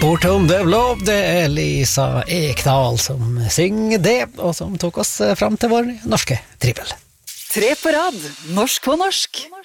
Bortom det blå, det Lisa Ekdal som synger det, og som tok oss fram til vår norske trippel. 3 på rad, norsk på norsk.